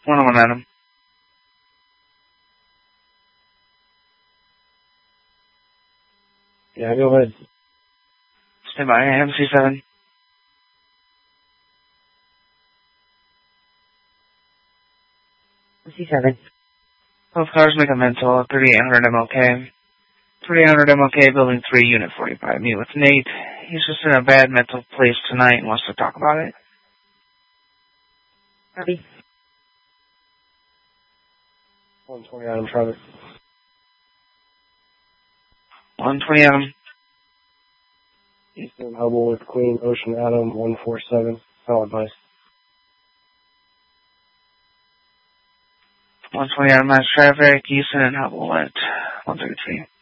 101 Adam. Yeah, go ahead. Stand by, Adam C7. C7. Both cars make a mental 3800 MLK. 3800 MLK, Building 3, Unit 45. Meet with Nate. He's just in a bad mental place tonight and wants to talk about it. Copy. 120 Adam, Trevor. 120 Adam. Eastern Hubble with Queen Ocean Adam 147. Call advice. 120 Adam, mass traffic. Houston and Hubble at 133.